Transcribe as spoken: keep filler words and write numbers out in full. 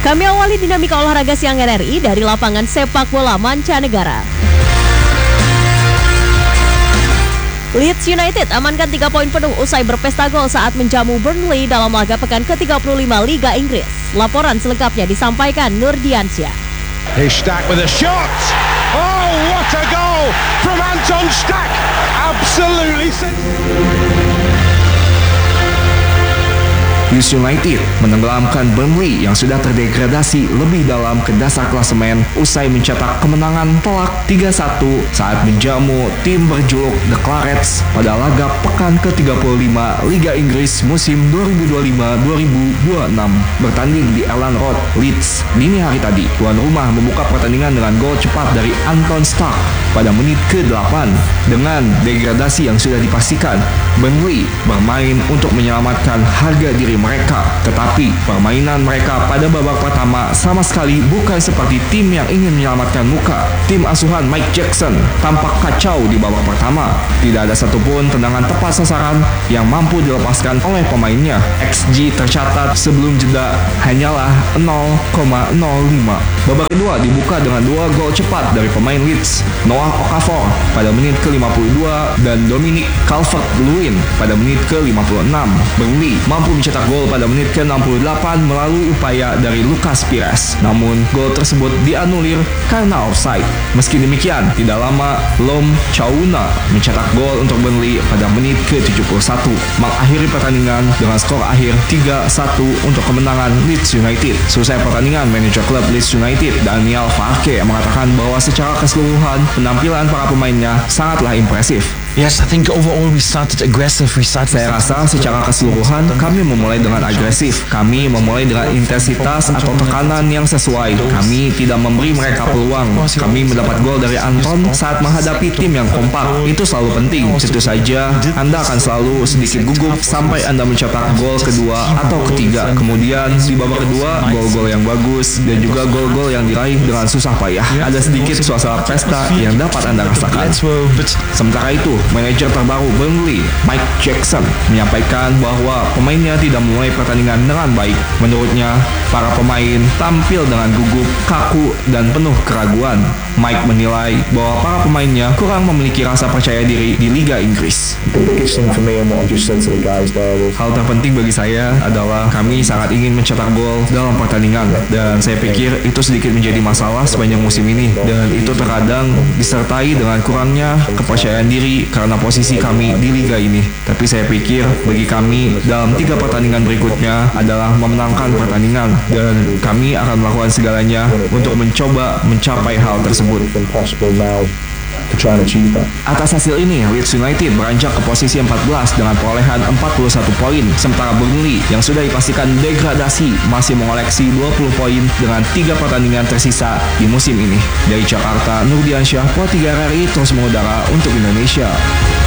Kami awali dinamika olahraga siang R R I dari lapangan sepak bola mancanegara. Leeds United amankan tiga poin penuh usai berpesta gol saat menjamu Burnley dalam laga pekan ke tiga puluh lima Liga Inggris. Laporan selengkapnya disampaikan Nur Diansyah. Here's Stack with a shot. Oh, what a goal from Anton Stack. Absolutely sensational. Leeds United menenggelamkan Burnley yang sudah terdegradasi lebih dalam ke dasar klasemen usai mencetak kemenangan telak tiga satu saat menjamu tim berjuluk The Clarets pada laga pekan ke tiga puluh lima Liga Inggris musim dua ribu dua puluh lima dua ribu dua puluh enam. Bertanding di Elland Road, Leeds dini hari tadi, tuan rumah membuka pertandingan dengan gol cepat dari Anton Stark pada menit ke delapan. Dengan degradasi yang sudah dipastikan, Burnley bermain untuk menyelamatkan harga diri mereka, tetapi permainan mereka pada babak pertama sama sekali bukan seperti tim yang ingin menyelamatkan muka. Tim asuhan Mike Jackson tampak kacau di babak pertama. Tidak ada satupun tendangan tepat sasaran yang mampu dilepaskan oleh pemainnya. X G tercatat sebelum jeda hanyalah nol koma nol lima. Babak kedua dibuka dengan dua gol cepat dari pemain Leeds, Noah Okafor pada menit ke lima puluh dua dan Dominic Calvert-Lewin pada menit ke lima puluh enam. Burnley mampu mencetak gol pada menit ke enam puluh delapan melalui upaya dari Lucas Pires. Namun, gol tersebut dianulir karena offside. Meski demikian, tidak lama Lom Chauna mencetak gol untuk Burnley pada menit ke tujuh puluh satu, mengakhiri pertandingan dengan skor akhir tiga satu untuk kemenangan Leeds United. Selesai pertandingan, manajer klub Leeds United Daniel Farke mengatakan bahwa secara keseluruhan penampilan para pemainnya sangatlah impresif. Yes, I think overall we started aggressive. We started. Saya rasa secara keseluruhan kami memulai dengan agresif. Kami memulai dengan intensitas atau tekanan yang sesuai. Kami tidak memberi mereka peluang. Kami mendapat gol dari Anton saat menghadapi tim yang kompak. Itu selalu penting. Tentu saja Anda akan selalu sedikit gugup sampai Anda mencetak gol kedua atau ketiga. Kemudian di babak kedua, gol-gol yang bagus dan juga gol-gol yang diraih dengan susah payah. Ada sedikit suasana pesta yang dapat Anda rasakan. Sementara itu, manajer terbaru Burnley, Mike Jackson, menyampaikan bahwa pemainnya tidak memulai pertandingan dengan baik. Menurutnya, para pemain tampil dengan gugup, kaku, dan penuh keraguan. Mike menilai bahwa para pemainnya kurang memiliki rasa percaya diri di Liga Inggris. Hal terpenting bagi saya adalah kami sangat ingin mencetak gol dalam pertandingan, dan saya pikir itu sedikit menjadi masalah sepanjang musim ini, dan itu terkadang disertai dengan kurangnya kepercayaan diri karena posisi kami di liga ini. Tapi saya pikir bagi kami dalam tiga pertandingan berikutnya adalah memenangkan pertandingan, dan kami akan melakukan segalanya untuk mencoba mencapai hal tersebut. Atas hasil ini, Leeds United beranjak ke posisi empat belas dengan perolehan empat puluh satu poin, sementara Burnley yang sudah dipastikan degradasi masih mengoleksi dua puluh poin dengan tiga pertandingan tersisa di musim ini. Dari Jakarta, Nur Diansyah, Pro tiga R R I terus mengudara untuk Indonesia.